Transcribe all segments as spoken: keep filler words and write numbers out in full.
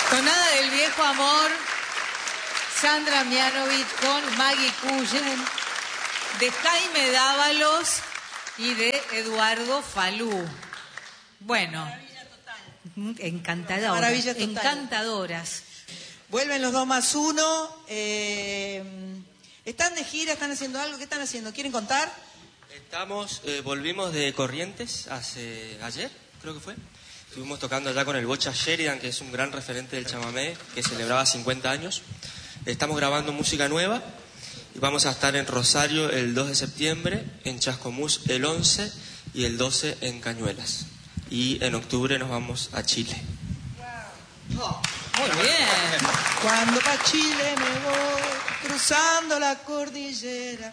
Tonada del viejo amor, Sandra Mianovich con Maggie Cullen, de Jaime Dávalos y de Eduardo Falú. Bueno, maravilla total. Encantadoras. Maravilla total. Encantadoras. Vuelven los dos más uno. Eh, ¿Están de gira? ¿Están haciendo algo? ¿Qué están haciendo? ¿Quieren contar? Estamos, eh, volvimos de Corrientes hace ayer, creo que fue. Estuvimos tocando allá con el Bocha Sheridan, que es un gran referente del chamamé, que celebraba cincuenta años. Estamos grabando música nueva y vamos a estar en Rosario el dos de septiembre, en Chascomús el once y el doce en Cañuelas. Y en octubre nos vamos a Chile. Oh, muy bien. Cuando pa' Chile me voy, cruzando la cordillera.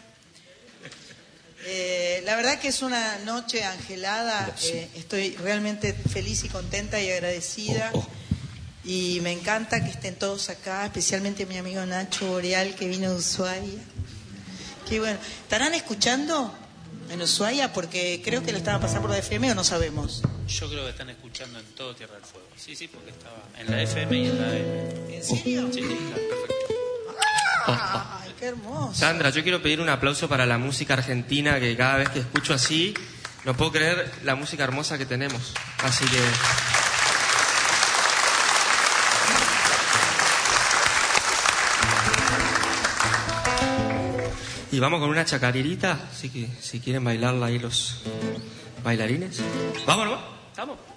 Eh, la verdad que es una noche angelada. Eh, estoy realmente feliz y contenta y agradecida. Oh, oh. Y me encanta que estén todos acá, especialmente mi amigo Nacho Boreal, que vino de Ushuaia. Qué bueno. ¿Estarán escuchando en Ushuaia? Porque creo que lo estaban pasando por la F M o no sabemos. Yo creo que están escuchando en todo Tierra del Fuego. Sí, sí, porque estaba en la F M y en la A M. ¿En serio? Sí, sí, claro, perfecto. ¡Ay, qué hermoso! Sandra, yo quiero pedir un aplauso para la música argentina, que cada vez que escucho así, no puedo creer la música hermosa que tenemos. Así que... Y vamos con una chacaririta, así que si quieren bailarla ahí los bailarines. Vámonos, vamos.